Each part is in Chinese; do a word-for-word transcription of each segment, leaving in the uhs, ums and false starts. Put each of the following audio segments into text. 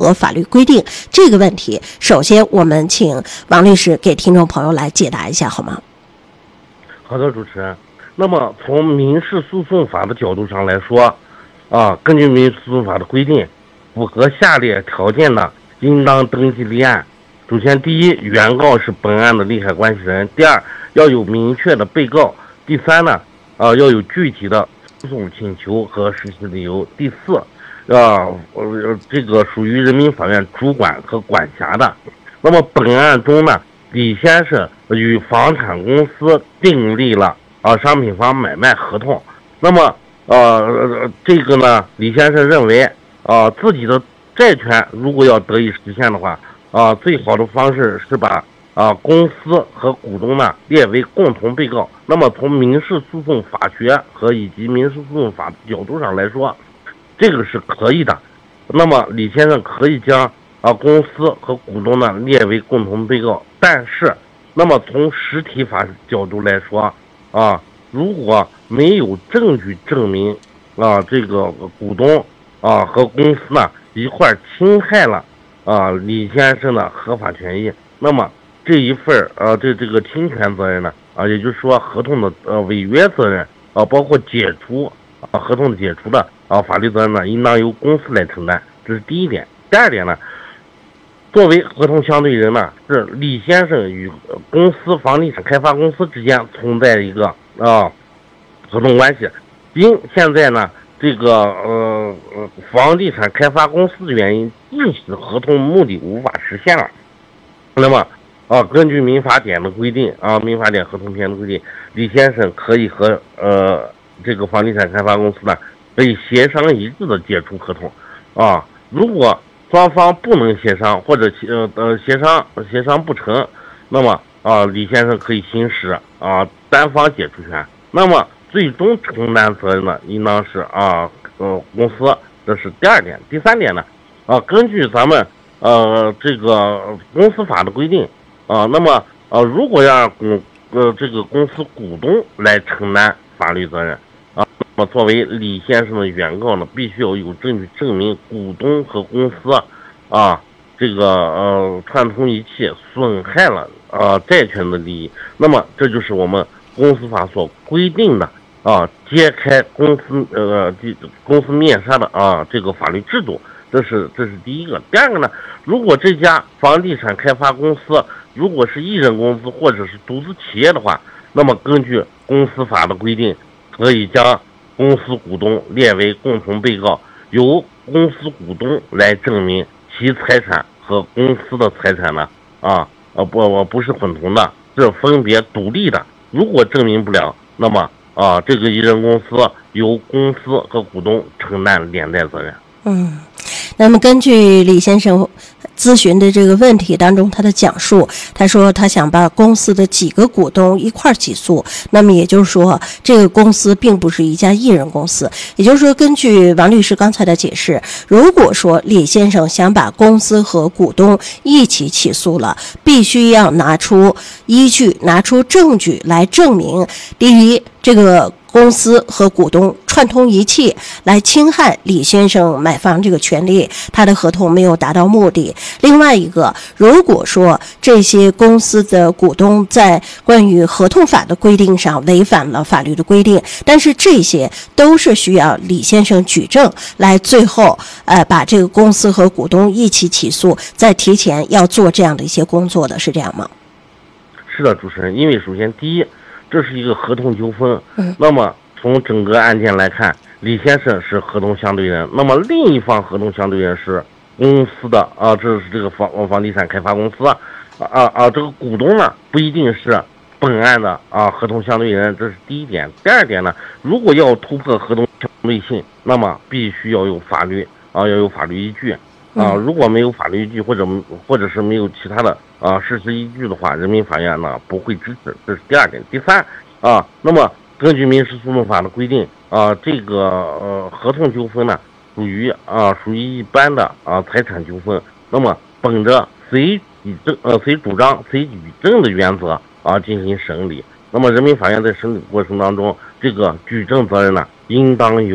合法律规定这个问题，首先我们请王律师给听众朋友来解答一下好吗？ 好的，主持人。那么从民事诉讼法的角度上来说啊，根据民事诉讼法的规定，符合下列条件的应当登记立案。首先，第一，原告是本案的利害关系人；第二，要有明确的被告；第三呢，啊，要有具体的诉讼请求和实施理由；第四，啊，呃，这个属于人民法院主管和管辖的。那么本案中呢，李先生与房产公司订立了啊商品房买卖合同。那么呃这个呢，李先生认为啊自己的债权如果要得以实现的话啊，最好的方式是把啊公司和股东呢列为共同被告。那么从民事诉讼法学和以及民事诉讼法角度上来说，这个是可以的。那么李先生可以将啊公司和股东呢列为共同被告，但是那么从实体法角度来说啊，如果没有证据证明啊这个股东啊和公司呢一块侵害了啊李先生的合法权益，那么这一份呃、啊、这这个侵权责任呢啊，也就是说合同的呃违约责任啊，包括解除啊合同的解除的啊法律责任呢，应当由公司来承担，这是第一点。第二点呢，作为合同相对人呢，是李先生与公司房地产开发公司之间存在一个啊合同关系，因现在呢这个呃房地产开发公司的原因，致使合同目的无法实现了。那么啊，根据民法典的规定啊，民法典合同篇的规定，李先生可以和呃这个房地产开发公司呢，可以协商一致的解除合同啊。如果双方不能协商，或者呃呃协商协商不成，那么啊李先生可以行使啊单方解除权。那么最终承担责任呢，应当是啊呃公司，这是第二点。第三点呢，啊根据咱们呃这个公司法的规定啊，那么呃如果让公呃这个公司股东来承担法律责任啊，那么作为李先生的原告呢，必须要有证据证明股东和公司啊这个呃串通一气损害了啊债权的利益。那么这就是我们公司法所规定的啊揭开公司呃公司面纱的啊这个法律制度。这是这是第一个。第二个呢，如果这家房地产开发公司如果是一人公司或者是独资企业的话，那么根据公司法的规定，可以将公司股东列为共同被告，由公司股东来证明其财产和公司的财产呢啊呃不不是混同的，是分别独立的。如果证明不了，那么啊这个一人公司由公司和股东承担连带责任。 嗯，那么根据李先生咨询的这个问题当中，他的讲述，他说他想把公司的几个股东一块起诉，那么也就是说这个公司并不是一家一人公司，也就是说根据王律师刚才的解释，如果说李先生想把公司和股东一起起诉了，必须要拿出依据，拿出证据来证明，第一，这个公司和股东串通一气来侵害李先生买房这个权利，他的合同没有达到目的。另外一个，如果说这些公司的股东在关于合同法的规定上违反了法律的规定，但是这些都是需要李先生举证来最后呃把这个公司和股东一起起诉，在提前要做这样的一些工作的，是这样吗？ 是的，主持人，因为首先第一，这是一个合同纠纷， 嗯， 那么从整个案件来看，李先生是合同相对人，那么另一方合同相对人是公司的啊，这是这个房房地产开发公司啊啊啊，这个股东呢不一定是本案的啊合同相对人，这是第一点。第二点呢，如果要突破合同相对性，那么必须要有法律啊要有法律依据啊，如果没有法律依据或者或者是没有其他的啊事实依据的话，人民法院呢不会支持，这是第二点。第三啊，那么根据民事诉讼法的规定啊，这个呃合同纠纷呢属于啊属于一般的啊财产纠纷，那么本着谁举证呃谁主张谁举证的原则啊进行审理，那么人民法院在审理过程当中，这个举证责任呢应当由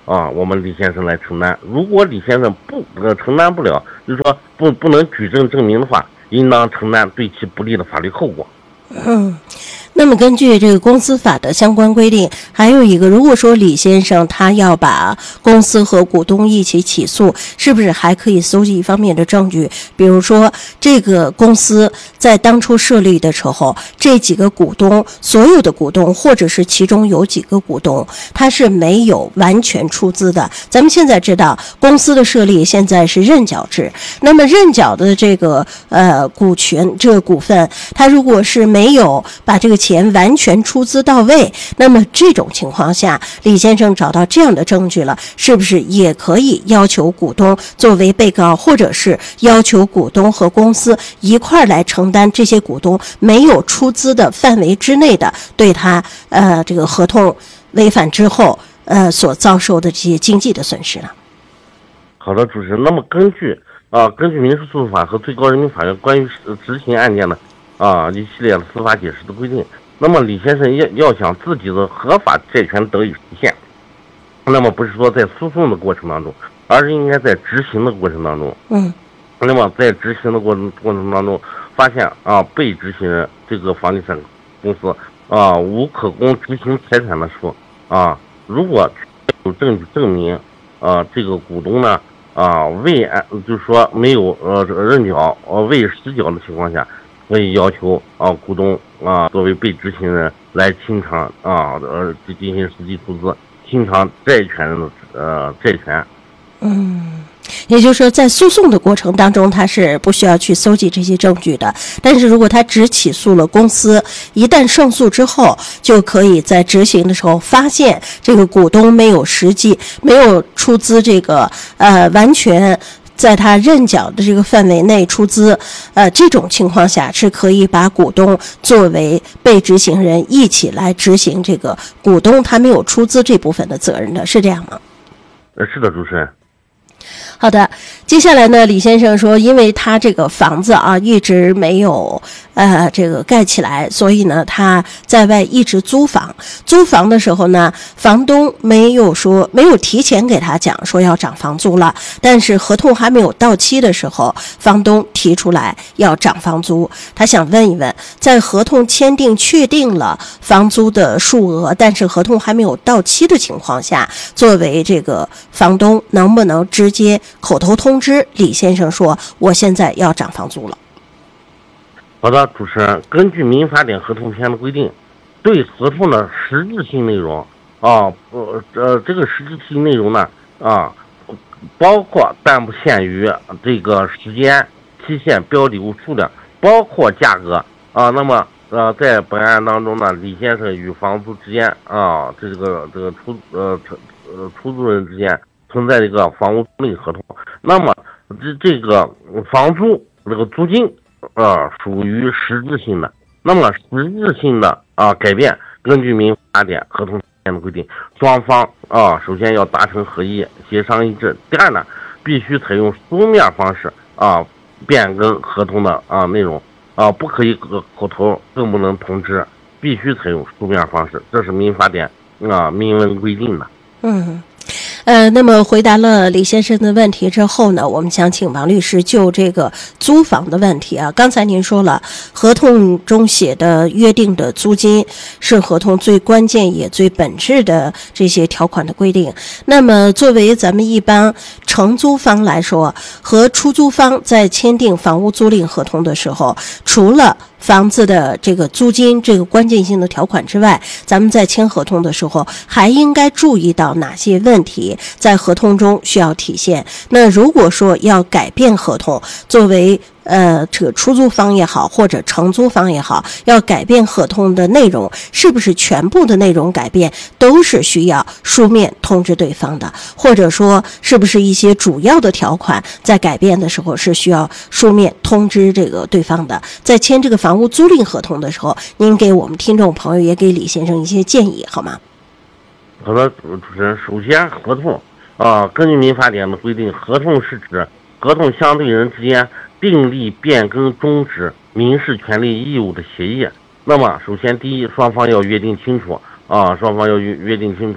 啊，我们李先生来承担。如果李先生不呃承担不了，就是说不不能举证证明的话，应当承担对其不利的法律后果。 嗯，那么根据这个公司法的相关规定，还有一个，如果说李先生他要把公司和股东一起起诉，是不是还可以搜集一方面的证据？比如说，这个公司在当初设立的时候，这几个股东，所有的股东，或者是其中有几个股东，他是没有完全出资的。咱们现在知道，公司的设立现在是认缴制，那么认缴的这个呃股权，这个股份，他如果是没没有把这个钱完全出资到位，那么这种情况下，李先生找到这样的证据了，是不是也可以要求股东作为被告，或者是要求股东和公司一块来承担这些股东没有出资的范围之内的对他呃这个合同违反之后呃所遭受的这些经济的损失呢？ 好的，主持人。那么根据啊、呃、根据民事诉讼法和最高人民法院关于执行案件的啊，一系列的司法解释的规定，那么李先生要要想自己的合法债权得以实现，那么不是说在诉讼的过程当中，而是应该在执行的过程当中。 嗯， 那么在执行的过程过程当中，发现啊，被执行人这个房地产公司啊无可供执行财产的时候啊，如果有证据证明啊这个股东呢啊未按就是说没有呃认缴呃未实缴的情况下，可以要求啊股东啊作为被执行人来清偿啊呃进行实际出资，清偿债权人的呃债权。 嗯，也就是说，在诉讼的过程当中，他是不需要去搜集这些证据的。但是如果他只起诉了公司，一旦胜诉之后，就可以在执行的时候发现这个股东没有实际没有出资这个呃完全在他认缴的这个范围内出资，呃，这种情况下是可以把股东作为被执行人一起来执行这个股东他没有出资这部分的责任的，是这样吗？ 呃，是的，主持人。 好的，接下来呢，李先生说，因为他这个房子啊一直没有呃这个盖起来，所以呢他在外一直租房。租房的时候呢，房东没有说没有提前给他讲说要涨房租了，但是合同还没有到期的时候，房东提出来要涨房租。他想问一问，在合同签订确定了房租的数额，但是合同还没有到期的情况下，作为这个房东能不能直接口头通知李先生说我现在要涨房租了？ 好的，主持人，根据民法典合同篇的规定，对合同的实质性内容啊，呃呃，这个实质性内容呢啊，包括但不限于这个时间、期限、标的物数量，包括价格啊。那么呃，在本案当中呢，李先生与房租之间啊，这个这个出呃呃出租人之间存在这个房屋租赁合同，那么这这个房租这个租金啊属于实质性的，那么实质性的啊改变，根据民法典合同的规定，双方啊首先要达成合意，协商一致。第二呢，必须采用书面方式啊变更合同的啊内容啊，不可以口头，更不能通知，必须采用书面方式，这是民法典啊明文规定的。 嗯。呃，那么回答了李先生的问题之后呢，我们想请王律师就这个租房的问题啊，刚才您说了，合同中写的约定的租金是合同最关键也最本质的这些条款的规定。那么作为咱们一般承租方来说，和出租方在签订房屋租赁合同的时候，除了房子的这个租金这个关键性的条款之外，咱们在签合同的时候还应该注意到哪些问题在合同中需要体现？那如果说要改变合同，作为呃这个出租方也好，或者承租方也好，要改变合同的内容，是不是全部的内容改变都是需要书面通知对方的？或者说是不是一些主要的条款在改变的时候是需要书面通知这个对方的？在签这个房屋租赁合同的时候，您给我们听众朋友也给李先生一些建议好吗？ 好的，主持人，首先合同啊，根据民法典的规定，合同是指合同相对人之间订立变更终止民事权利义务的协议。那么首先第一，双方要约定清楚啊，双方要约约定清楚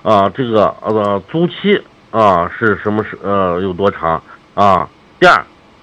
啊，这个呃租期啊是什么时呃有多长啊？第二，